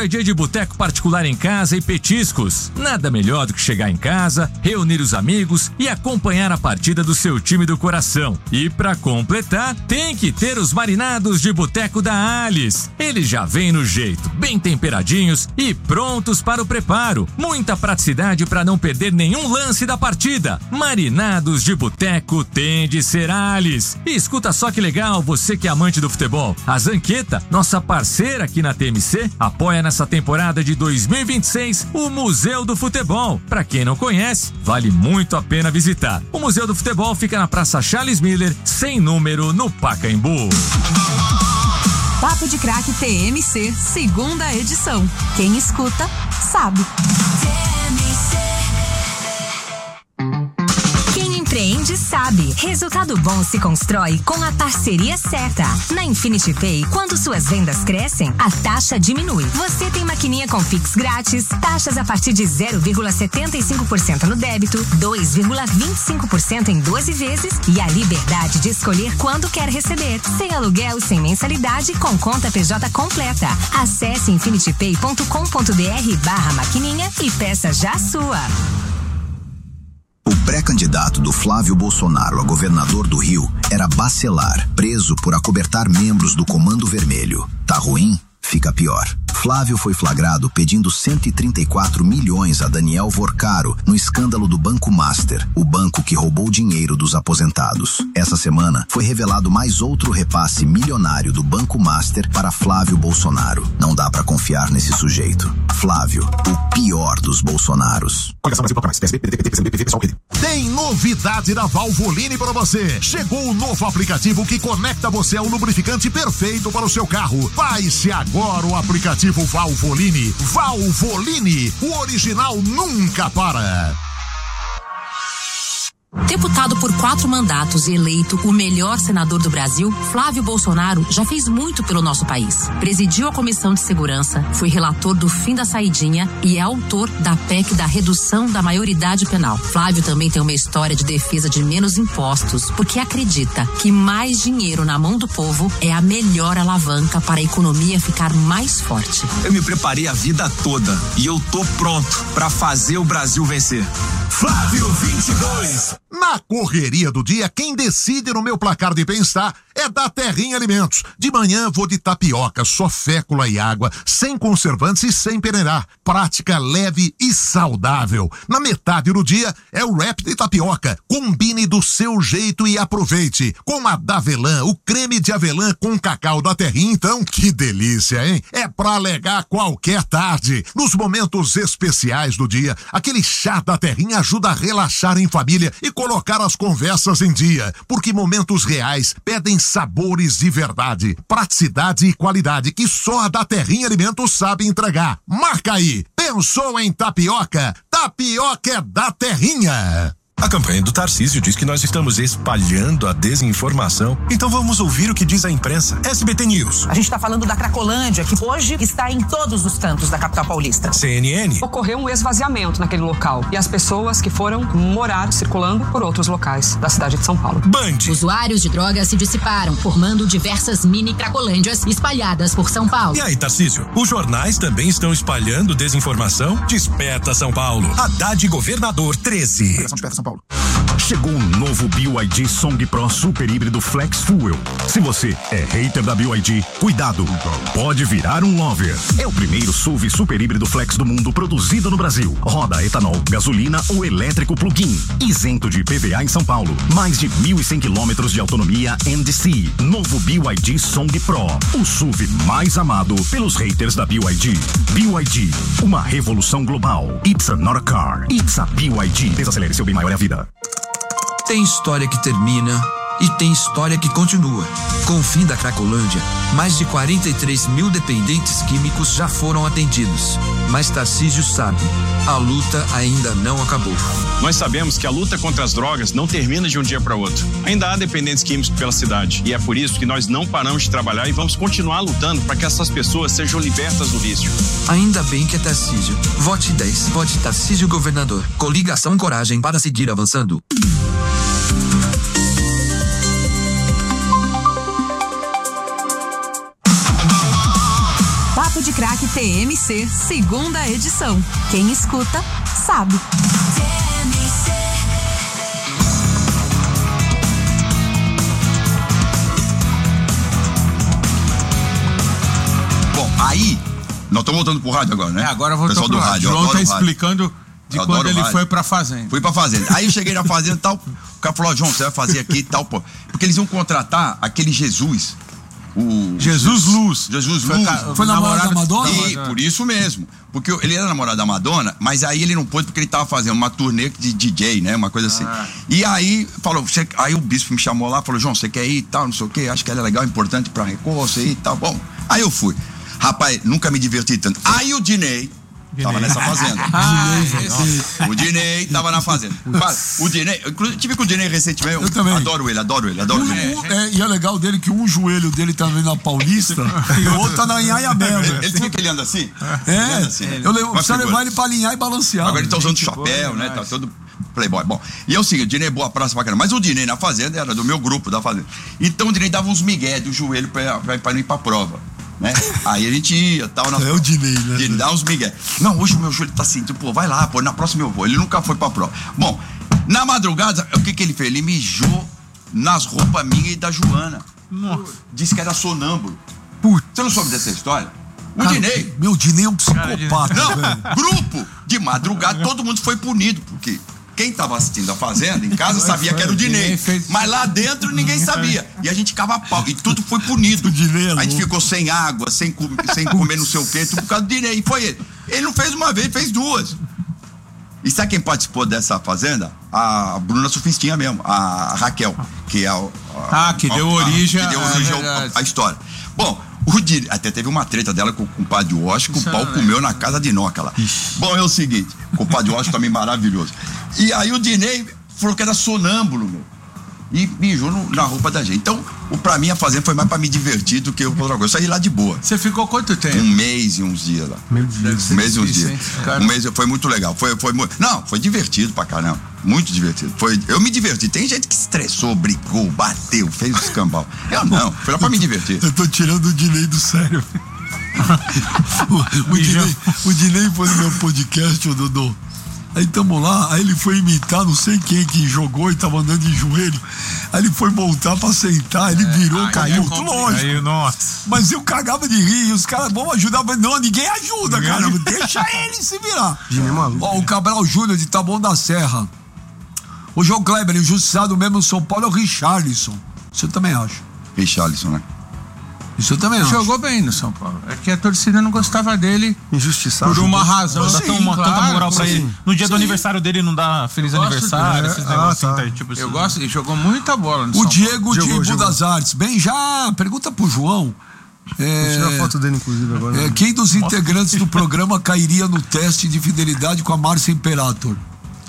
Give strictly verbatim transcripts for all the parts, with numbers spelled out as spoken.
é dia de boteco particular em casa e petiscos. Nada melhor do que chegar em casa, reunir os amigos e acompanhar a partida do seu time do coração. E pra completar, tem que ter os marinados de boteco da Alice. Eles já vêm no jeito, bem temperadinhos e prontos para o preparo. Muita praticidade para não perder nenhum lance da partida. Marinados de boteco tem de ser Alice. E escuta só que legal, você que é amante do futebol. A Zanqueta, nossa parceira aqui na T M C, apoia nessa temporada de dois mil e vinte e seis o Museu do Futebol. Para quem não conhece, vale muito a pena visitar. O Museu do Futebol fica na Praça Charles Miller, sem número, no Pacaembu. Papo de Craque T M C, segunda edição. Quem escuta, sabe. T M C. Quem empreende, sabe. Resultado bom se constrói com a parceria certa. Na Infinity Pay, quando suas vendas crescem, a taxa diminui. Você tem maquininha com Pix grátis, taxas a partir de zero vírgula setenta e cinco por cento no débito, dois vírgula vinte e cinco por cento em doze vezes e a liberdade de escolher quando quer receber. Sem aluguel, sem mensalidade, com conta P J completa. Acesse infinitypay ponto com ponto br barra maquininha e peça já a sua. O pré-candidato do Flávio Bolsonaro a governador do Rio era Bacelar, preso por acobertar membros do Comando Vermelho. Tá ruim? Fica pior. Flávio foi flagrado pedindo cento e trinta e quatro milhões a Daniel Vorcaro no escândalo do Banco Master, o banco que roubou dinheiro dos aposentados. Essa semana foi revelado mais outro repasse milionário do Banco Master para Flávio Bolsonaro. Não dá pra confiar nesse sujeito. Flávio, o pior dos Bolsonaros. Tem novidade da Valvoline para você. Chegou o novo aplicativo que conecta você ao lubrificante perfeito para o seu carro. Baixe agora o aplicativo Valvoline. Valvoline, o original nunca para. Deputado por quatro mandatos e eleito o melhor senador do Brasil, Flávio Bolsonaro já fez muito pelo nosso país. Presidiu a Comissão de Segurança, foi relator do fim da saidinha e é autor da P E C da redução da maioridade penal. Flávio também tem uma história de defesa de menos impostos, porque acredita que mais dinheiro na mão do povo é a melhor alavanca para a economia ficar mais forte. Eu me preparei a vida toda e eu tô pronto para fazer o Brasil vencer. Flávio vinte e dois. Na correria do dia, quem decide no meu placar de bem-estar é da Terrinha Alimentos. De manhã vou de tapioca, só fécula e água, sem conservantes e sem peneirar. Prática, leve e saudável. Na metade do dia é o wrap de tapioca. Combine do seu jeito e aproveite. Com a Davelã, o creme de avelã com cacau da Terrinha, então, que delícia, hein? É pra alegar qualquer tarde. Nos momentos especiais do dia, aquele chá da Terrinha ajuda a relaxar em família e colocar as conversas em dia, porque momentos reais pedem sabores de verdade, praticidade e qualidade que só a da Terrinha Alimentos sabe entregar. Marca aí, pensou em tapioca? Tapioca é da Terrinha. A campanha do Tarcísio diz que nós estamos espalhando a desinformação. Então vamos ouvir o que diz a imprensa. S B T News. A gente está falando da Cracolândia, que hoje está em todos os cantos da capital paulista. C N N. Ocorreu um esvaziamento naquele local e as pessoas que foram morar circulando por outros locais da cidade de São Paulo. Band. Usuários de drogas se dissiparam, formando diversas mini Cracolândias espalhadas por São Paulo. E aí, Tarcísio? Os jornais também estão espalhando desinformação? Desperta São Paulo. Haddad Governador treze. Desperta São Paulo. Chegou um novo B Y D Song Pro Super Híbrido Flex Fuel. Se você é hater da B Y D, cuidado, pode virar um lover. É o primeiro S U V super híbrido flex do mundo produzido no Brasil. Roda etanol, gasolina ou elétrico plug-in. Isento de I P V A em São Paulo. Mais de mil e cem quilômetros de autonomia N D C. Novo B Y D Song Pro. O S U V mais amado pelos haters da B Y D. B Y D, uma revolução global. It's a not a car. It's a B Y D. Desacelere, seu bem maior é a vida. Tem história que termina e tem história que continua. Com o fim da Cracolândia, mais de quarenta e três mil dependentes químicos já foram atendidos. Mas Tarcísio sabe, a luta ainda não acabou. Nós sabemos que a luta contra as drogas não termina de um dia para outro. Ainda há dependentes químicos pela cidade. E é por isso que nós não paramos de trabalhar e vamos continuar lutando para que essas pessoas sejam libertas do vício. Ainda bem que é Tarcísio. Vote dez. Vote Tarcísio Governador. Coligação e coragem para seguir avançando. Papo de Craque T M C, segunda edição. Quem escuta, sabe. Bom, aí, nós estamos voltando pro rádio agora, né? É, agora voltou pessoal pro do rádio. O João tá rádio. explicando de eu quando ele foi pra fazenda. Fui pra fazenda. Aí eu cheguei na fazenda e tal, o cara falou, João, você vai fazer aqui e tal, pô. Porque eles iam contratar aquele Jesus. O Jesus Luz. Jesus Foi Luz. ca- foi namorado da Madonna? E por isso mesmo. Porque ele era namorado da Madonna, mas aí ele não pôde porque ele tava fazendo uma turnê de D J, né? Uma coisa assim. Ah. E aí falou, você... aí o bispo me chamou lá, falou, João, você quer ir e tal, não sei o quê, acho que ela é legal, importante pra Record, você ir e tal. Bom, aí eu fui. Rapaz, nunca me diverti tanto. Aí o Dinei tava nessa fazenda. Ah, esse... O Dinei tava na fazenda. Cara, o Dinei, inclusive tive com o Dinei recentemente. Eu também. Adoro ele, adoro ele, adoro Um- ele. um- é, e é legal dele que um joelho dele tá na Paulista e o outro tá na Inhaiamé. Ele, ele fica ele anda assim? É, Ele anda assim, né? eu levo, Uma precisa figura. levar ele pra alinhar e balancear. Agora ele tá usando chapéu, né? Tá todo playboy. Bom, e é o seguinte, o Dinei é boa praça pra caramba. Mas o Dinei na fazenda era do meu grupo da fazenda. Então o Dinei dava uns migué do joelho pra, pra, pra não ir pra prova. Né? Aí a gente ia, tal. Na... É o Dinei, né? Ele dá uns migué. Não, hoje o meu joelho tá assim, tipo, pô, vai lá, pô, na próxima eu vou. Ele nunca foi pra prova. Bom, na madrugada, o que que ele fez? Ele mijou nas roupas minhas e da Joana. Nossa. Disse que era sonâmbulo. Você não soube dessa história? O Cara, Dinei. Meu Dinei é um psicopata, Não, velho. grupo de madrugada, todo mundo foi punido, porque quem tava assistindo a Fazenda em casa sabia que era o Dinei, mas lá dentro ninguém sabia. E a gente ficava pau, e tudo foi punido. A gente ficou sem água, sem, com, sem comer não sei o quê, tudo por causa do Dinei. E foi ele. Ele não fez uma vez, fez duas. E sabe quem participou dessa Fazenda? A Bruna Sufistinha mesmo, a Raquel, que é a, a Ah, que deu origem que deu à- origem verdade. à história. Bom, o Dinei, até teve uma treta dela com, com o Padre Washington, que o pau comeu na casa de Noca lá. Bom, é o seguinte, com o Padre Washington também maravilhoso. E aí o Dinei falou que era sonâmbulo, meu. E mijou no- na roupa da gente. Então, o, pra mim, a Fazenda foi mais pra me divertir do que outra coisa. Eu saí lá de boa. Você ficou quanto tempo? Um mês e uns dias lá. Meu Deus. Um mês e uns difícil, dias. hein? Cara. Um mês foi muito legal. Foi, foi muito. Não, foi divertido pra caramba. Muito divertido. Foi, eu me diverti. Tem gente que estressou, brigou, bateu, fez o escambau. Eu não. Foi lá pra me divertir. Eu tô tirando o Dinei do sério. o, o, Dinei, o Dinei foi no meu podcast, ô Dodô. Aí tamo lá, aí ele foi imitar não sei quem que jogou e tava andando de joelho. Aí ele foi voltar pra sentar, ele virou, aí caiu, é complicado. lógico. Aí, nossa. Mas eu cagava de rir, e os caras vão ajudar, mas não, ninguém ajuda, cara. Deixa ele se virar. Ó, o Cabral Júnior de Taboão da Serra. O João Kleber, injustiçado mesmo no São Paulo, é o Richarlison. Isso eu também acho. Richarlison, né? Isso eu também acho. Jogou bem no São Paulo. É que a torcida não gostava dele. Injustiçado. Por uma razão. Não dá Sim, tão- uma, claro, tanta moral pra sim. ele. No dia Sim. do aniversário dele não dá feliz Eu gosto aniversário, dele. esses Ah, negócios tá. assim, tá, tipo assim. Eu gosto, ele jogou muita bola no O São Diego Paulo. de Budas Artes. Bem, já pergunta pro João. É, Vou tirar a foto dele, inclusive, agora. é, quem dos integrantes do programa cairia no teste de fidelidade com a Márcia Imperator?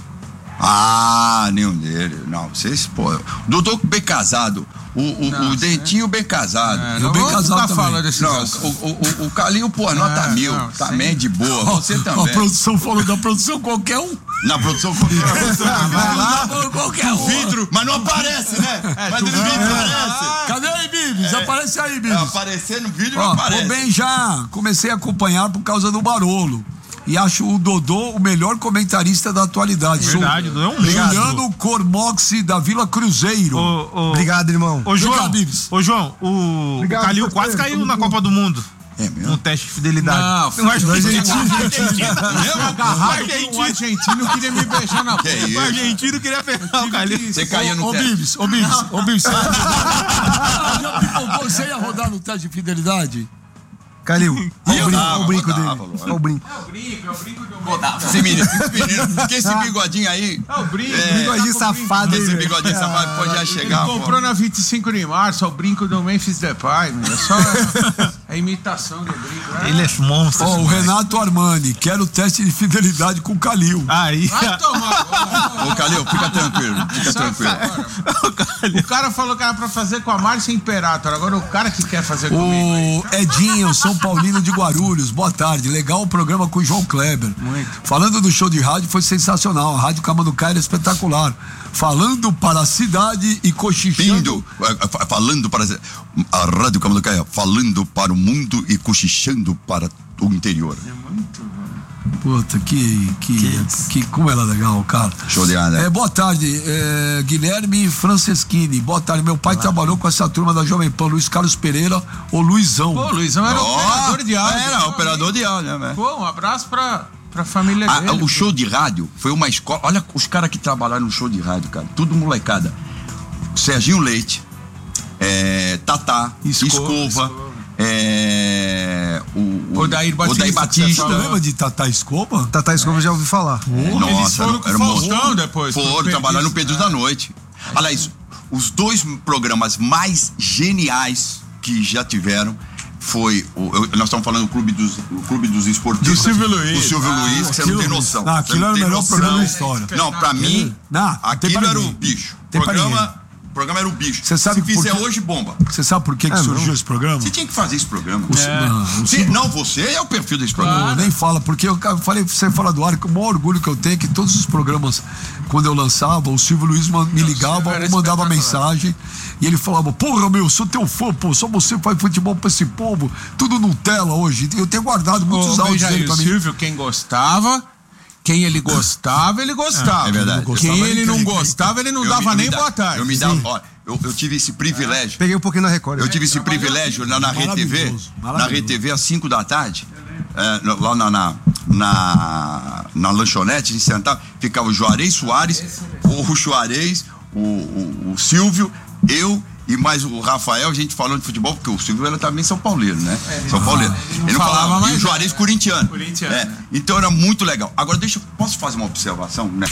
Ah, nenhum deles. Não, vocês, pô. O Dodô bem casado. O, o, o Dentinho bem casado. É, não vamos ficar falando desses Não, assuntos. o, o, o Calinho, pô, nota É, mil. não, Também sim. de boa. Você A também. produção falou da produção qualquer um. Na produção qualquer um. Vai lá, qualquer um. Vidro, mas não aparece, né? mas no vídeo aparece. Cadê aí, Bibis? Aparece aí, Bibis. É, aparecer no vídeo Ó, não aparece. tô bem já. Comecei a acompanhar por causa do Barolo. E acho o Dodô o melhor comentarista da atualidade. Verdade, Sou Dodô é um monstro. Juliano Cormoxi da Vila Cruzeiro. Ô, ô, Obrigado, irmão. Ô, João, Obrigado, Bibis. ô, João, o, Obrigado, o Calil parceiro, quase caiu tamo na junto. Copa do Mundo. É mesmo? Um teste de fidelidade. Não, foi um argentino. O argentino, o argentino queria me beijar na boca. isso? O argentino queria pegar o Calil. Você caía no Ô, teste. Bibis, ô, Bibis, ô, Bibis. Já pipocou, você ia rodar no teste de fidelidade? Calil, Olha o brinco, olha o brinco dele. rodava, Olha o brinco. É o brinco, é o brinco do Rodava. Esse menino, esse menino, porque esse bigodinho aí. É o brinco. É, Bigodinho safado, Esse hein, bigodinho velho? safado pode já Ele chegar. pô. comprou na vinte e cinco de março, é o brinco do Memphis Depay, meu. É só a imitação do brinco. Né? Ele é monstro. Ó, o Renato Armani, quero o teste de fidelidade com o Calil. Aí. Vai tomar. Ô, Calil, fica tranquilo, fica Só tranquilo. agora. O cara falou que era pra fazer com a Márcia Imperator. Agora o cara que quer fazer comigo. O Edinho, São Paulino de Guarulhos, boa tarde. Legal o programa com o João Kleber. Muito. Falando do show de rádio, foi sensacional. A Rádio Camanducaia era espetacular. falando para a cidade e cochichando. Falando para a Rádio Camanducaia, falando para o mundo e cochichando para o interior. É muito bom. Puta, que, que, que, como ela é legal, cara. Show de ar, né? É, boa tarde, é, Guilherme Franceschini. Boa tarde, meu pai Olá. trabalhou com essa turma da Jovem Pan, Luiz Carlos Pereira, ou Luizão. Pô, Luizão era oh, operador de áudio. Era operador de áudio, né? Pô, um abraço pra, pra família ah, dele. O show de rádio foi uma escola. Olha os caras que trabalharam no show de rádio, cara. Tudo molecada. Serginho Leite, é, Tatá, Escova, Escova, Escova. É, o, o Odair Batista. Odair Batista. Você lembra de Tatá Escova? Tatá Escova é. já ouvi falar. Oh, nossa, eles foram com o Faustão depois. Foram trabalhar no Pedro é. da Noite. Aliás, os dois programas mais geniais que já tiveram foi o, eu, nós estamos falando do Clube dos, o Clube dos Esportistas. Do Silvio Luiz. Do Silvio ah, Luiz, que você não tem noção. Não, aquilo era o melhor noção. programa da história. Não, pra mim, não, aquilo era o bicho. O programa... O programa era o bicho. Você sabe Se fizer porque... hoje, bomba. Você sabe por que, que é, surgiu não. esse programa? Você tinha que fazer esse programa. É. Não, você, não, você é o perfil desse programa. Claro. Nem fala, porque eu falei pra você fora do ar que o maior orgulho que eu tenho é que todos os programas, quando eu lançava, o Silvio Luiz me ligava ou mandava mensagem e ele falava, porra, meu, sou teu fã, pô, só você faz futebol pra esse povo, tudo Nutella hoje. Eu tenho guardado muitos Ô, áudios dele pra mim. Silvio, quem gostava... Quem ele gostava, ele gostava. É verdade. Quem ele não gostava, ele não eu dava me, nem me boa tarde. Eu me dava, ó, eu, eu tive esse privilégio. É. Peguei um pouquinho na Record. Eu tive esse privilégio na, na Rede T V. Na Rede T V às cinco da tarde. É, lá na, na, na, na lanchonete, a gente sentava, ficava o Juarez Soares, o Juarez, o, o, o Silvio, eu e mais o Rafael, a gente falando de futebol, porque o Silvio era também São Paulino, né? É, São Paulino. Ele não, ele não falava, falava mais. E o Juarez corintiano. corintiano. É. Então era muito legal. Agora deixa eu, posso fazer uma observação, né?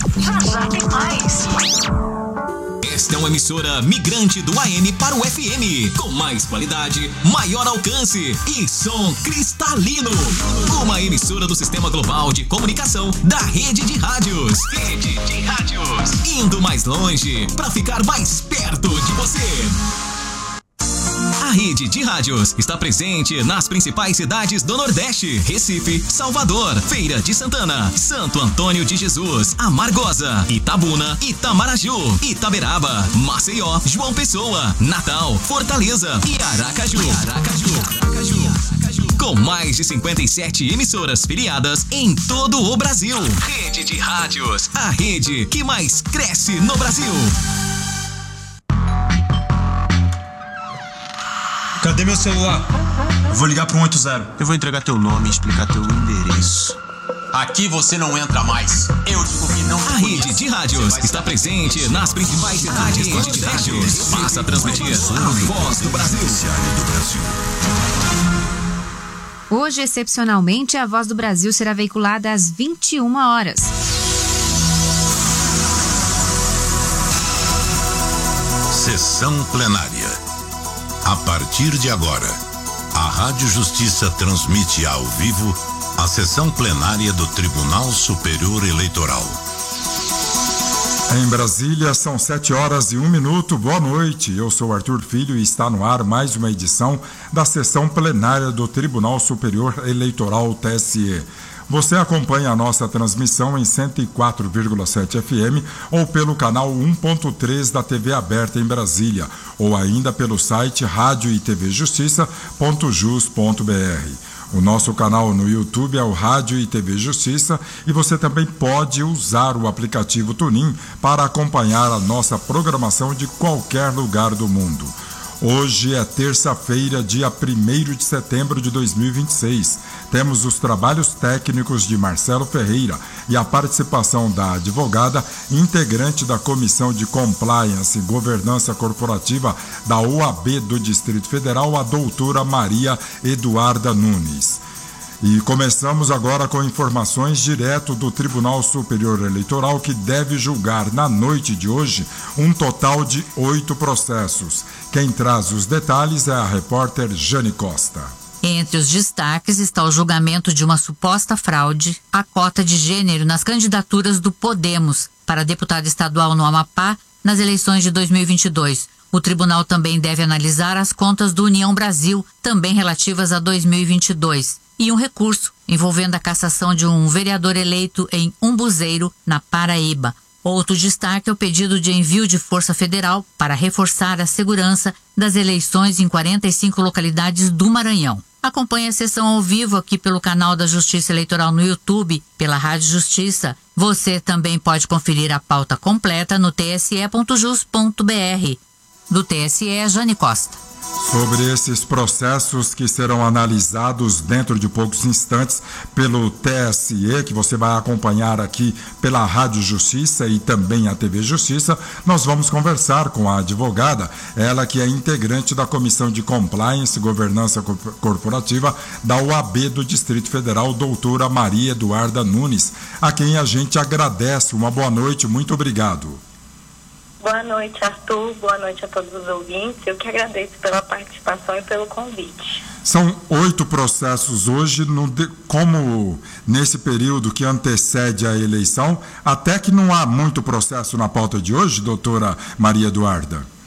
Esta é uma emissora migrante do A M para o F M, com mais qualidade, maior alcance e som cristalino. Uma emissora do Sistema Global de Comunicação da Rede de Rádios. Rede de Rádios. Indo mais longe para ficar mais perto de você. A Rede de Rádios está presente nas principais cidades do Nordeste: Recife, Salvador, Feira de Santana, Santo Antônio de Jesus, Amargosa, Itabuna, Itamaraju, Itaberaba, Maceió, João Pessoa, Natal, Fortaleza e Aracaju. Aracaju. Aracaju. Com mais de cinquenta e sete emissoras filiadas em todo o Brasil. Rede de Rádios, a rede que mais cresce no Brasil. Cadê meu celular? Eu vou ligar pro um oito zero. Eu vou entregar teu nome e explicar teu endereço. Aqui você não entra mais. Eu digo que não. A Rede de Rádios está presente nas principais cidades do Nordeste. Passa a transmitir a voz do Brasil. Hoje, excepcionalmente, a Voz do Brasil será veiculada às vinte e uma horas. Sessão plenária. A partir de agora, a Rádio Justiça transmite ao vivo a sessão plenária do Tribunal Superior Eleitoral. Em Brasília, são sete horas e um minuto. Boa noite. Eu sou Arthur Filho e está no ar mais uma edição da sessão plenária do Tribunal Superior Eleitoral T S E. Você acompanha a nossa transmissão em cento e quatro vírgula sete F M ou pelo canal um ponto três da T V aberta em Brasília, ou ainda pelo site rádio e tv justiça ponto jus ponto b r. O nosso canal no YouTube é o Rádio e T V Justiça e você também pode usar o aplicativo TuneIn para acompanhar a nossa programação de qualquer lugar do mundo. Hoje é terça-feira, dia primeiro de setembro de dois mil e vinte e seis. Temos os trabalhos técnicos de Marcelo Ferreira e a participação da advogada, integrante da Comissão de Compliance e Governança Corporativa da O A B do Distrito Federal, a doutora Maria Eduarda Nunes. E começamos agora com informações direto do Tribunal Superior Eleitoral, que deve julgar na noite de hoje um total de oito processos. Quem traz os detalhes é a repórter Jane Costa. Entre os destaques está o julgamento de uma suposta fraude à cota de gênero nas candidaturas do Podemos para deputado estadual no Amapá nas eleições de dois mil e vinte e dois. O tribunal também deve analisar as contas do União Brasil, também relativas a dois mil e vinte e dois. E um recurso envolvendo a cassação de um vereador eleito em Umbuzeiro, na Paraíba. Outro destaque é o pedido de envio de Força Federal para reforçar a segurança das eleições em quarenta e cinco localidades do Maranhão. Acompanhe a sessão ao vivo aqui pelo canal da Justiça Eleitoral no YouTube, pela Rádio Justiça. Você também pode conferir a pauta completa no t s e ponto jus ponto b r. Do T S E, Jane Costa. Sobre esses processos que serão analisados dentro de poucos instantes pelo T S E, que você vai acompanhar aqui pela Rádio Justiça e também a T V Justiça, nós vamos conversar com a advogada, ela que é integrante da Comissão de Compliance e Governança Corporativa da O A B do Distrito Federal, doutora Maria Eduarda Nunes, a quem a gente agradece. Uma boa noite, muito obrigado. Boa noite, Arthur. Boa noite a todos os ouvintes. Eu que agradeço pela participação e pelo convite. São oito processos hoje, no de, como nesse período que antecede a eleição, até que não há muito processo na pauta de hoje, doutora Maria Eduarda.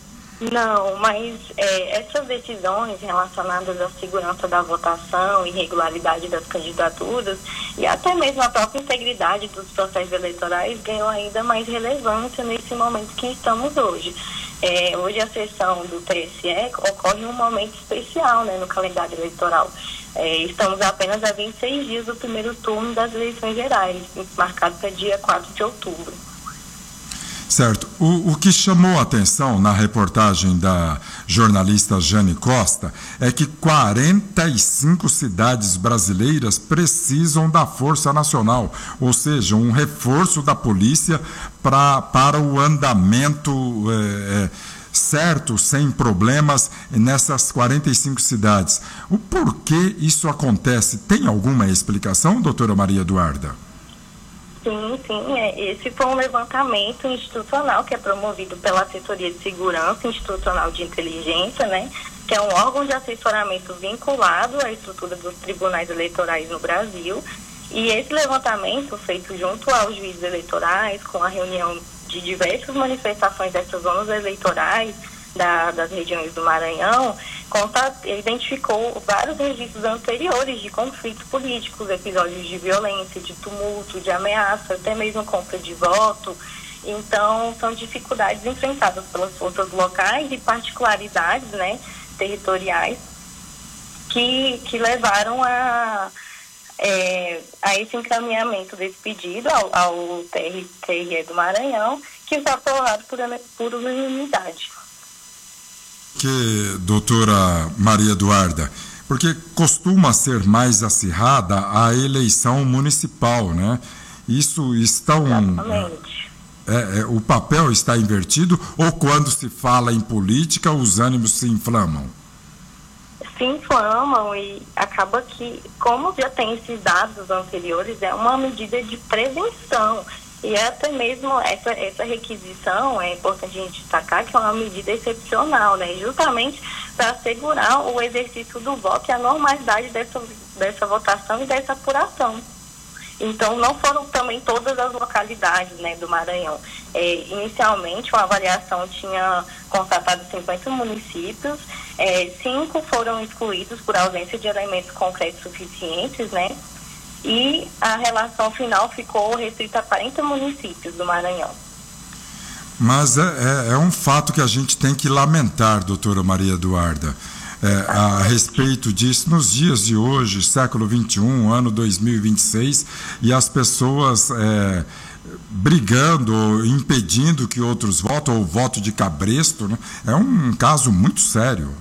Não, mas é, essas decisões relacionadas à segurança da votação, irregularidade das candidaturas e até mesmo a própria integridade dos processos eleitorais ganham ainda mais relevância nesse momento que estamos hoje. É, hoje a sessão do T S E ocorre em um momento especial, né, no calendário eleitoral. É, estamos apenas a vinte e seis dias do primeiro turno das eleições gerais, marcado para dia quatro de outubro. Certo. O, o que chamou a atenção na reportagem da jornalista Jane Costa é que quarenta e cinco cidades brasileiras precisam da Força Nacional, ou seja, um reforço da polícia pra, para o andamento é, é, certo, sem problemas, nessas quarenta e cinco cidades. O porquê isso acontece? Tem alguma explicação, doutora Maria Eduarda? Sim, sim. É, esse foi um levantamento institucional que é promovido pela Assessoria de Segurança Institucional de Inteligência, né, que é um órgão de assessoramento vinculado à estrutura dos tribunais eleitorais no Brasil. E esse levantamento, feito junto aos juízes eleitorais, com a reunião de diversas manifestações dessas zonas eleitorais, Da, das regiões do Maranhão, conta, identificou vários registros anteriores de conflitos políticos, episódios de violência, de tumulto, de ameaça, até mesmo compra de voto. Então, são dificuldades enfrentadas pelas forças locais e particularidades, né, territoriais que, que levaram a, é, a esse encaminhamento desse pedido ao, ao T R E do Maranhão, que foi aprovado por, por unanimidade. Que, doutora Maria Eduarda, porque costuma ser mais acirrada a eleição municipal, né? Isso está um... É, é, o papel está invertido, ou quando se fala em política, os ânimos se inflamam? Se inflamam e acaba que, como já tem esses dados anteriores, é uma medida de prevenção. E até mesmo essa, essa requisição, é importante a gente destacar que é uma medida excepcional, né? Justamente para assegurar o exercício do voto e a normalidade dessa, dessa votação e dessa apuração. Então, não foram também todas as localidades, né, do Maranhão. É, inicialmente, a avaliação tinha constatado cinquenta municípios, é, cinco foram excluídos por ausência de elementos concretos suficientes, né? E a relação final ficou restrita a quarenta municípios do Maranhão. Mas é, é, é um fato que a gente tem que lamentar, doutora Maria Eduarda, é, a respeito disso nos dias de hoje, século vinte e um, ano dois mil e vinte e seis, e as pessoas é, brigando, impedindo que outros votem, ou voto de cabresto, né? É um caso muito sério.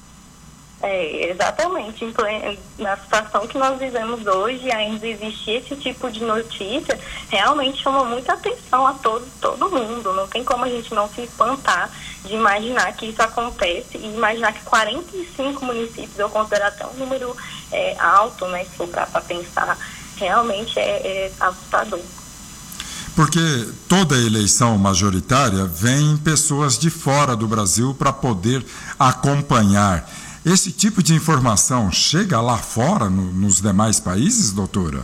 É, exatamente. Na situação que nós vivemos hoje, ainda existir esse tipo de notícia, realmente chama muita atenção a todo, todo mundo. Não tem como a gente não se espantar de imaginar que isso acontece e imaginar que quarenta e cinco municípios, eu considero até um número é, alto, né, se for para pensar, realmente é, é assustador. Porque toda eleição majoritária vem pessoas de fora do Brasil para poder acompanhar. Esse tipo de informação chega lá fora, no, nos demais países, doutora?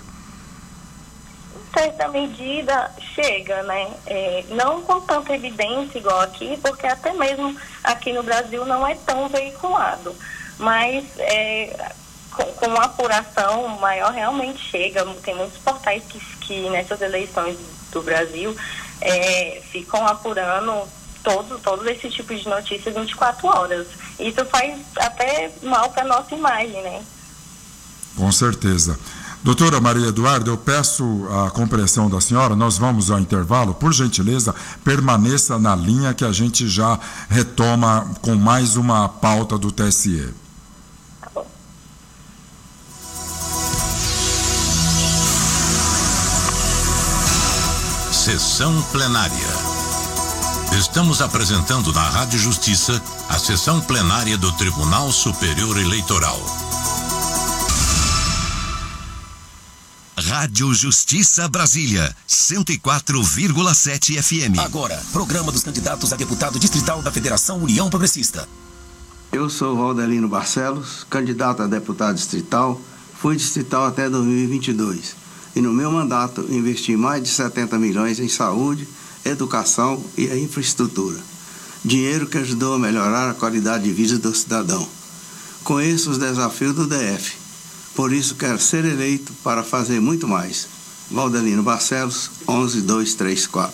Em certa medida, chega, né? É, não com tanta evidência igual aqui, porque até mesmo aqui no Brasil não é tão veiculado. Mas é, com, com uma apuração maior realmente chega. Tem muitos portais que, que nessas eleições do Brasil é, ficam apurando todo, todo esse tipo de notícia vinte e quatro horas. Isso faz até mal para a nossa imagem, né? Com certeza. Doutora Maria Eduarda, eu peço a compreensão da senhora, nós vamos ao intervalo, por gentileza, permaneça na linha que a gente já retoma com mais uma pauta do T S E. Tá bom. Sessão plenária. Estamos apresentando na Rádio Justiça a sessão plenária do Tribunal Superior Eleitoral. Rádio Justiça Brasília, cento e quatro vírgula sete F M. Agora, programa dos candidatos a deputado distrital da Federação União Progressista. Eu sou Valdelino Barcelos, candidato a deputado distrital, fui distrital até dois mil e vinte e dois. E no meu mandato investi mais de setenta milhões em saúde, educação e a infraestrutura. Dinheiro que ajudou a melhorar a qualidade de vida do cidadão. Conheço os desafios do D F. Por isso quero ser eleito para fazer muito mais. Valdelino Barcelos, onze dois três quatro.